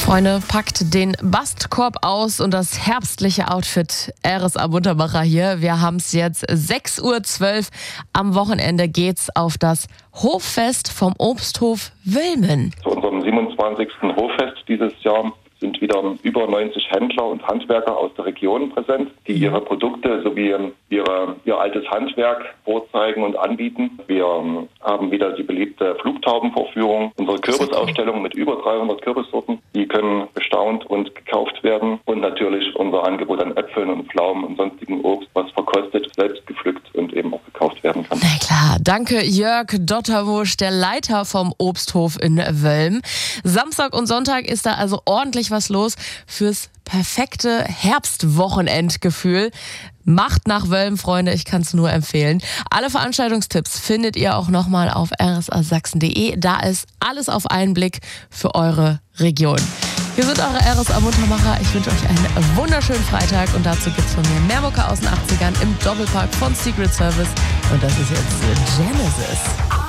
Freunde, packt den Bastkorb aus und das herbstliche Outfit. RSA Muntermacher hier. Wir haben es jetzt 6:12 Uhr. Am Wochenende geht's auf das Hoffest vom Obsthof Wülmen. Zu unserem 27. Hoffest dieses Jahr sind wieder über 90 Händler und Handwerker aus der Region präsent, die ihre Produkte sowie ihr altes Handwerk vorzeigen und anbieten. Wir haben wieder die beliebte Flugtaubenvorführung, unsere Kürbisausstellung mit über 300 Kürbissorten. Die können bestaunt und gekauft werden. Und natürlich unser Angebot an Äpfeln und Pflaumen und sonstigen Obst, was verkostet, selbst gepflückt und eben auch gekauft werden kann. Na klar, danke Jörg Dotterwusch, der Leiter vom Obsthof in Wölm. Samstag und Sonntag ist da also ordentlich was los fürs perfekte Herbstwochenendgefühl. Macht nach Wölm, Freunde, ich kann es nur empfehlen. Alle Veranstaltungstipps findet ihr auch nochmal auf rsasachsen.de. Da ist alles auf einen Blick für eure Region. Wir sind eure RSA Muntermacher. Ich wünsche euch einen wunderschönen Freitag und dazu gibt's von mir mehr Mucke aus den 80ern im Doppelpack von Secret Service. Und das ist jetzt Genesis.